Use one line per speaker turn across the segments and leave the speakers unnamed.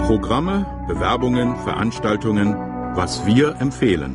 Programme, Bewerbungen, Veranstaltungen, was wir empfehlen.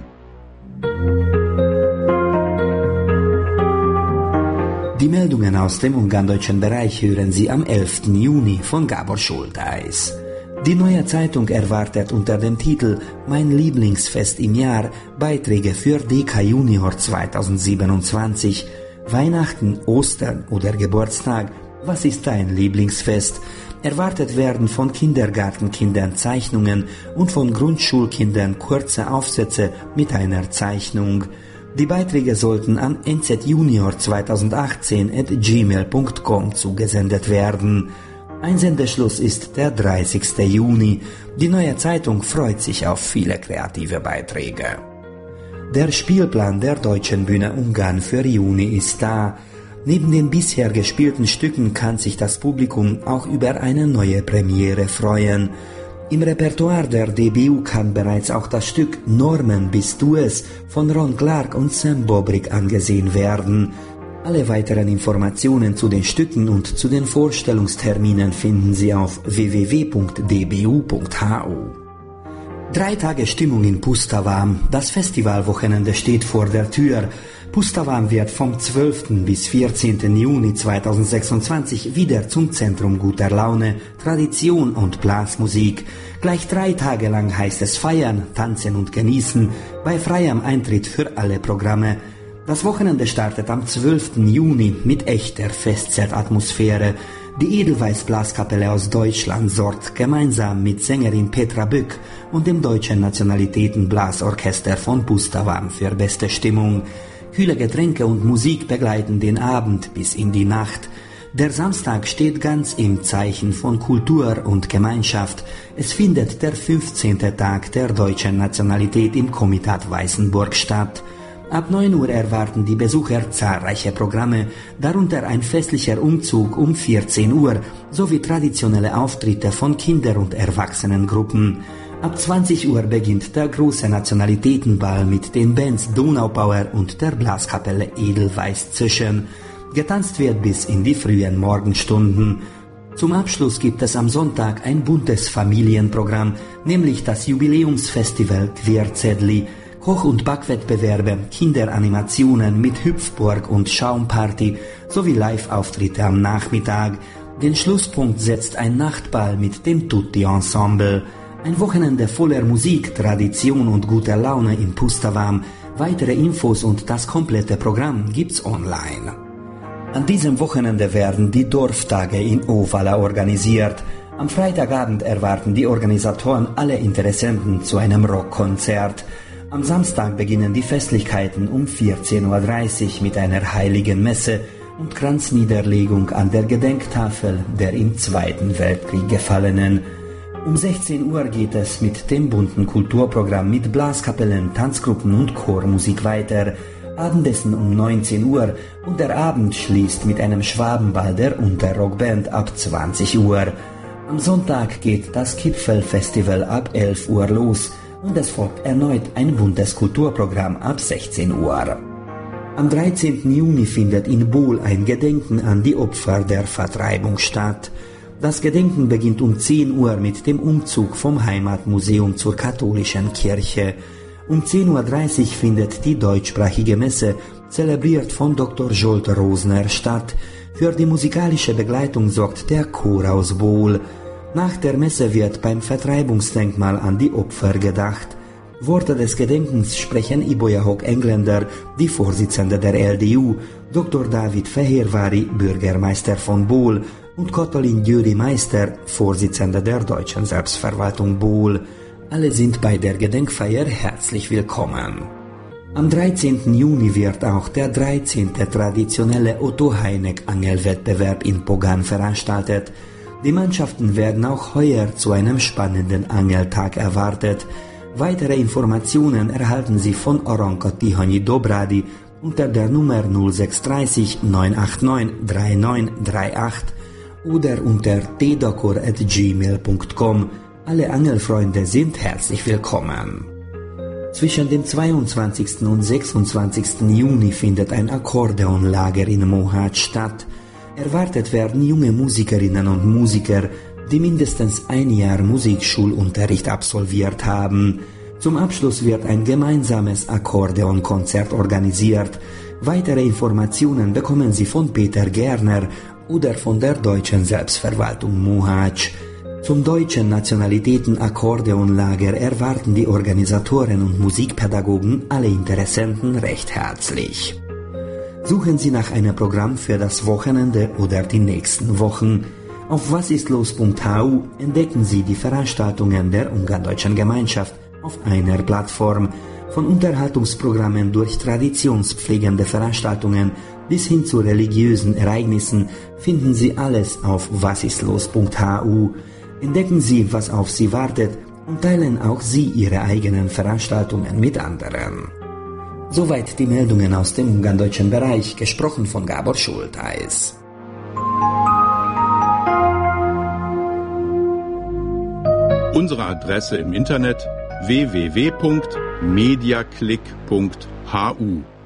Die Meldungen aus dem ungarndeutschen Bereich hören Sie am 11. Juni von Gábor Schultheis. Die Neue Zeitung erwartet unter dem Titel Mein Lieblingsfest im Jahr Beiträge für DK Junior 2027. Weihnachten, Ostern oder Geburtstag, was ist dein Lieblingsfest? Erwartet werden von Kindergartenkindern Zeichnungen und von Grundschulkindern kurze Aufsätze mit einer Zeichnung. Die Beiträge sollten an nzjunior2018@gmail.com zugesendet werden. Einsendeschluss ist der 30. Juni. Die Neue Zeitung freut sich auf viele kreative Beiträge. Der Spielplan der Deutschen Bühne Ungarn für Juni ist da. Neben den bisher gespielten Stücken kann sich das Publikum auch über eine neue Premiere freuen. Im Repertoire der DBU kann bereits auch das Stück Norman, bist du es von Ron Clark und Sam Bobrik angesehen werden. Alle weiteren Informationen zu den Stücken und zu den Vorstellungsterminen finden Sie auf www.dbu.hu. 3 Tage Stimmung in Pustavam. Das Festivalwochenende steht vor der Tür. Pustavam wird vom 12. bis 14. Juni 2026 wieder zum Zentrum guter Laune, Tradition und Blasmusik. Gleich 3 Tage lang heißt es feiern, tanzen und genießen, bei freiem Eintritt für alle Programme. Das Wochenende startet am 12. Juni mit echter Festzeltatmosphäre. Die Edelweiss Blaskapelle aus Deutschland sorgt gemeinsam mit Sängerin Petra Bück und dem Deutschen Nationalitätenblasorchester von Pustavam für beste Stimmung. Kühle Getränke und Musik begleiten den Abend bis in die Nacht. Der Samstag steht ganz im Zeichen von Kultur und Gemeinschaft. Es findet der 15. Tag der deutschen Nationalität im Komitat Weißenburg statt. Ab 9 Uhr erwarten die Besucher zahlreiche Programme, darunter ein festlicher Umzug um 14 Uhr sowie traditionelle Auftritte von Kinder- und Erwachsenengruppen. Ab 20 Uhr beginnt der große Nationalitätenball mit den Bands Donaupower und der Blaskapelle Edelweiss Zischen. Getanzt wird bis in die frühen Morgenstunden. Zum Abschluss gibt es am Sonntag ein buntes Familienprogramm, nämlich das Jubiläumsfestival Querzedli. Koch- und Backwettbewerbe, Kinderanimationen mit Hüpfburg und Schaumparty sowie Live-Auftritte am Nachmittag. Den Schlusspunkt setzt ein Nachtball mit dem Tutti-Ensemble. Ein Wochenende voller Musik, Tradition und guter Laune in Pustavam. Weitere Infos und das komplette Programm gibt's online. An diesem Wochenende werden die Dorftage in Ovala organisiert. Am Freitagabend erwarten die Organisatoren alle Interessenten zu einem Rockkonzert. Am Samstag beginnen die Festlichkeiten um 14.30 Uhr mit einer heiligen Messe und Kranzniederlegung an der Gedenktafel der im Zweiten Weltkrieg Gefallenen. Um 16 Uhr geht es mit dem bunten Kulturprogramm mit Blaskapellen, Tanzgruppen und Chormusik weiter. Abendessen um 19 Uhr und der Abend schließt mit einem Schwabenball der Unterrockband ab 20 Uhr. Am Sonntag geht das Kipfelfestival ab 11 Uhr los. Und es folgt erneut ein buntes Kulturprogramm ab 16 Uhr. Am 13. Juni findet in Bol ein Gedenken an die Opfer der Vertreibung statt. Das Gedenken beginnt um 10 Uhr mit dem Umzug vom Heimatmuseum zur katholischen Kirche. Um 10.30 Uhr findet die deutschsprachige Messe, zelebriert von Dr. Zsolt Rosner, statt. Für die musikalische Begleitung sorgt der Chor aus Bol. Nach der Messe wird beim Vertreibungsdenkmal an die Opfer gedacht. Worte des Gedenkens sprechen Iboja Hok Engländer, die Vorsitzende der LDU, Dr. David Fehérvári, Bürgermeister von Bol und Katalin Győri Meister, Vorsitzende der Deutschen Selbstverwaltung Bol. Alle sind bei der Gedenkfeier herzlich willkommen. Am 13. Juni wird auch der 13. traditionelle Otto Heineck Angelwettbewerb in Pogan veranstaltet. Die Mannschaften werden auch heuer zu einem spannenden Angeltag erwartet. Weitere Informationen erhalten Sie von Oranka Tihanyi Dobradi unter der Nummer 0630 989 3938 oder unter tdakor@gmail.com. Alle Angelfreunde sind herzlich willkommen. Zwischen dem 22. und 26. Juni findet ein Akkordeonlager in Mohács statt. Erwartet werden junge Musikerinnen und Musiker, die mindestens ein Jahr Musikschulunterricht absolviert haben. Zum Abschluss wird ein gemeinsames Akkordeonkonzert organisiert. Weitere Informationen bekommen Sie von Peter Gerner oder von der Deutschen Selbstverwaltung Mohács. Zum Deutschen Nationalitäten-Akkordeonlager erwarten die Organisatoren und Musikpädagogen alle Interessenten recht herzlich. Suchen Sie nach einem Programm für das Wochenende oder die nächsten Wochen. Auf wasistlos.hu entdecken Sie die Veranstaltungen der ungardeutschen Gemeinschaft auf einer Plattform. Von Unterhaltungsprogrammen durch traditionspflegende Veranstaltungen bis hin zu religiösen Ereignissen finden Sie alles auf wasistlos.hu. Entdecken Sie, was auf Sie wartet und teilen auch Sie Ihre eigenen Veranstaltungen mit anderen. Soweit die Meldungen aus dem ungardeutschen Bereich, gesprochen von Gábor Schultheis.
Unsere Adresse im Internet www.mediaclick.hu